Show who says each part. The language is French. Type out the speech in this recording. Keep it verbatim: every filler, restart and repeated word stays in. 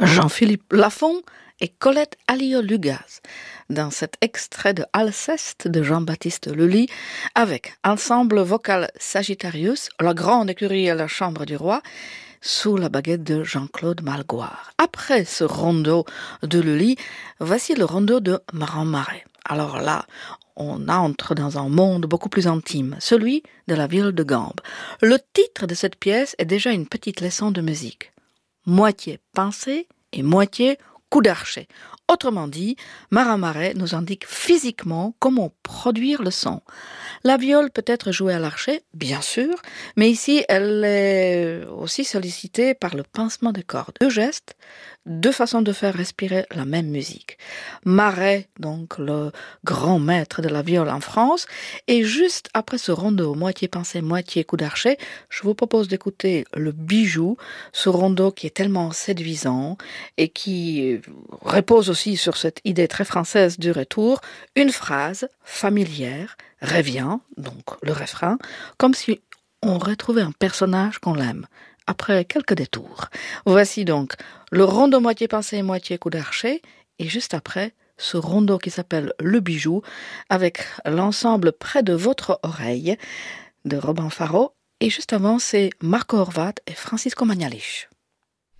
Speaker 1: Jean-Philippe Lafont et Colette Alliot-Lugaz dans cet extrait de Alceste de Jean-Baptiste Lully avec Ensemble vocal Sagittarius, la grande écurie à la Chambre du Roi, sous la baguette de Jean-Claude Malgoire. Après ce rondeau de Lully, voici le rondeau de Maran-Marais. Alors là, on entre dans un monde beaucoup plus intime, celui de la viole de gambe. Le titre de cette pièce est déjà une petite leçon de musique. Moitié pincée et moitié coup d'archet. Autrement dit, Maran-Marais nous indique physiquement comment produire le son. La viole peut être jouée à l'archet, bien sûr, mais ici elle est aussi sollicitée par le pincement des cordes. Deux gestes, deux façons de faire respirer la même musique. Marais, donc le grand maître de la viole en France, et juste après ce rondeau moitié pincé, moitié coup d'archet, je vous propose d'écouter le bijou, ce rondeau qui est tellement séduisant et qui repose aussi sur cette idée très française du retour, une phrase familière revient, donc le refrain, comme si on retrouvait un personnage qu'on l'aime, après quelques détours. Voici donc le rondeau moitié pincé et moitié coup d'archet, et juste après, ce rondeau qui s'appelle Le Bijou, avec l'ensemble Près de votre oreille de Robin Faro, et juste avant, c'est Marco Horvat et Francisco Magnalish.